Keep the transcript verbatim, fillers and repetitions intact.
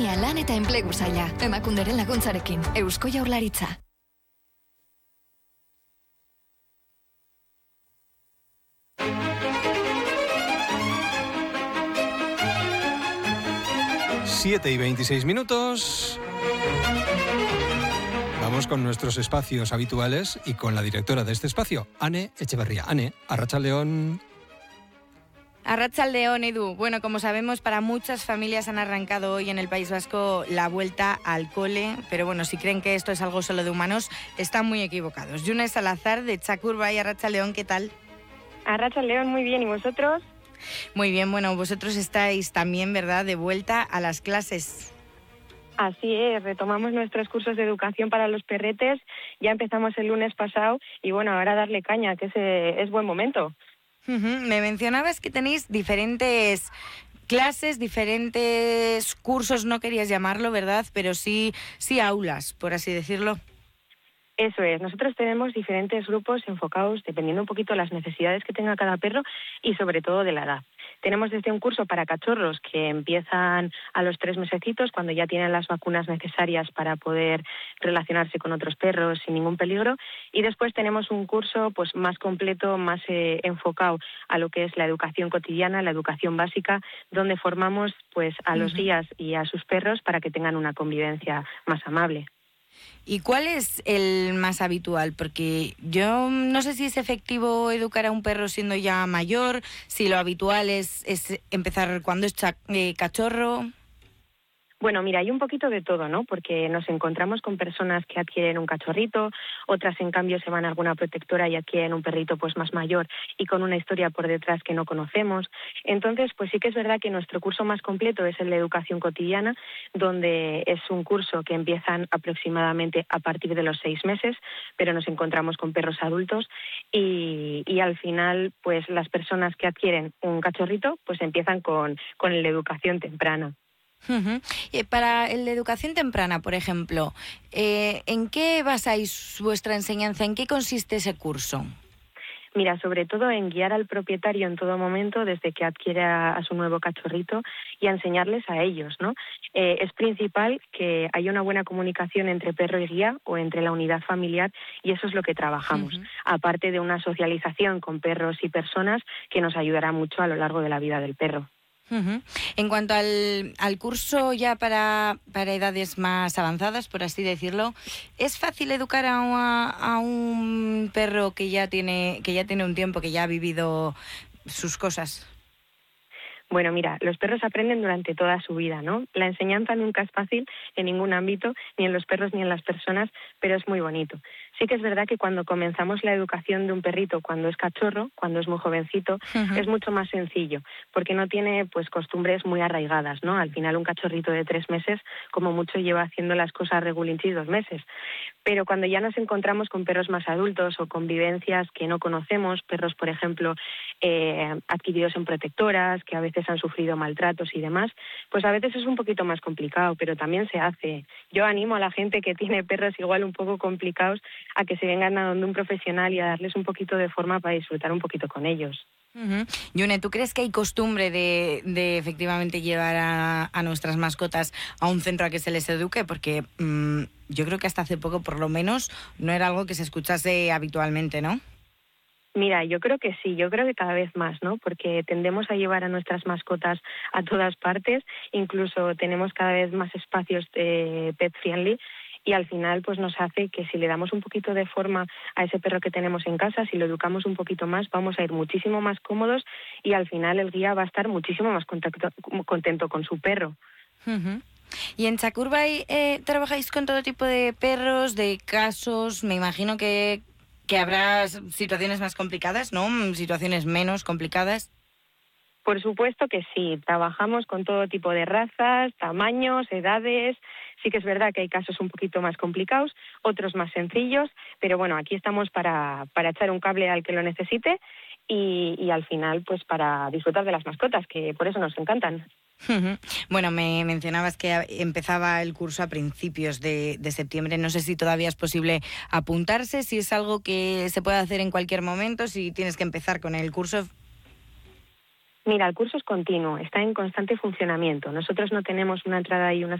Ekonomia, lan eta enplegu saila. Emakunderen laguntzarekin. Eusko Jaurlaritza. siete y veintiséis minutos. Vamos con nuestros espacios habituales y con la directora de este espacio, Ane Echeverría. Ane, Arratsaldeon. Arratsaldeon, Edu. Bueno, como sabemos, para muchas familias han arrancado hoy en el País Vasco la vuelta al cole, pero bueno, si creen que esto es algo solo de humanos, están muy equivocados. Yune Salazar, de Txakur-Bai, Arratsaldeon, ¿qué tal? Arratsaldeon, muy bien, ¿y vosotros? Muy bien, bueno, vosotros estáis también, ¿verdad?, de vuelta a las clases. Así es, retomamos nuestros cursos de educación para los perretes, ya empezamos el lunes pasado y bueno, ahora darle caña, que ese es buen momento. Uh-huh. Me mencionabas que tenéis diferentes clases, diferentes cursos, no querías llamarlo, ¿verdad?, pero sí, sí aulas, por así decirlo. Eso es, nosotros tenemos diferentes grupos enfocados dependiendo un poquito de las necesidades que tenga cada perro y sobre todo de la edad. Tenemos desde un curso para cachorros que empiezan a los tres mesecitos cuando ya tienen las vacunas necesarias para poder relacionarse con otros perros sin ningún peligro, y después tenemos un curso pues más completo, más eh, enfocado a lo que es la educación cotidiana, la educación básica, donde formamos pues a los guías y a sus perros para que tengan una convivencia más amable. ¿Y cuál es el más habitual? Porque yo no sé si es efectivo educar a un perro siendo ya mayor, si lo habitual es, es empezar cuando es cha- eh, cachorro. Bueno, mira, hay un poquito de todo, ¿no? Porque nos encontramos con personas que adquieren un cachorrito, otras en cambio se van a alguna protectora y adquieren un perrito pues más mayor y con una historia por detrás que no conocemos. Entonces, pues sí que es verdad que nuestro curso más completo es el de educación cotidiana, donde es un curso que empiezan aproximadamente a partir de los seis meses, pero nos encontramos con perros adultos y, y al final, pues las personas que adquieren un cachorrito, pues empiezan con, con el de educación temprana. Uh-huh. Y para el de educación temprana, por ejemplo, eh, ¿en qué basáis vuestra enseñanza? ¿En qué consiste ese curso? Mira, sobre todo en guiar al propietario en todo momento desde que adquiere a, a su nuevo cachorrito y a enseñarles a ellos, ¿no? Eh, es principal que haya una buena comunicación entre perro y guía o entre la unidad familiar y eso es lo que trabajamos, uh-huh. aparte de una socialización con perros y personas que nos ayudará mucho a lo largo de la vida del perro. Uh-huh. En cuanto al, al curso ya para, para edades más avanzadas, por así decirlo, ¿es fácil educar a, una, a un perro que ya tiene que ya tiene un tiempo, que ya ha vivido sus cosas? Bueno, mira, los perros aprenden durante toda su vida, ¿no? La enseñanza nunca es fácil en ningún ámbito, ni en los perros ni en las personas, pero es muy bonito. Sí que es verdad que cuando comenzamos la educación de un perrito cuando es cachorro, cuando es muy jovencito, uh-huh. es mucho más sencillo, porque no tiene pues costumbres muy arraigadas, ¿no? Al final un cachorrito de tres meses, como mucho, lleva haciendo las cosas regulinchis dos meses. Pero cuando ya nos encontramos con perros más adultos o con vivencias que no conocemos, perros, por ejemplo, eh, adquiridos en protectoras, que a veces han sufrido maltratos y demás, pues a veces es un poquito más complicado, pero también se hace. Yo animo a la gente que tiene perros igual un poco complicados a que se vengan a donde un profesional y a darles un poquito de forma para disfrutar un poquito con ellos. Uh-huh. Yune, ¿tú crees que hay costumbre de, de efectivamente llevar a, a nuestras mascotas a un centro a que se les eduque? Porque mmm, yo creo que hasta hace poco, por lo menos, no era algo que se escuchase habitualmente, ¿no? Mira, yo creo que sí, yo creo que cada vez más, ¿no? Porque tendemos a llevar a nuestras mascotas a todas partes, incluso tenemos cada vez más espacios de pet friendly y al final pues nos hace que si le damos un poquito de forma a ese perro que tenemos en casa, si lo educamos un poquito más, vamos a ir muchísimo más cómodos y al final el guía va a estar muchísimo más contacto, contento con su perro. Uh-huh. Y en Txakur-Bai eh, trabajáis con todo tipo de perros, de casos, me imagino que... que habrá situaciones más complicadas, ¿no? Situaciones menos complicadas. Por supuesto que sí, trabajamos con todo tipo de razas, tamaños, edades. Sí que es verdad que hay casos un poquito más complicados, otros más sencillos, pero bueno, aquí estamos para, para echar un cable al que lo necesite y, y al final pues para disfrutar de las mascotas, que por eso nos encantan. Uh-huh. Bueno, me mencionabas que empezaba el curso a principios de, de septiembre. No sé si todavía es posible apuntarse, si es algo que se puede hacer en cualquier momento, si tienes que empezar con el curso. Mira, el curso es continuo, está en constante funcionamiento. Nosotros no tenemos una entrada y una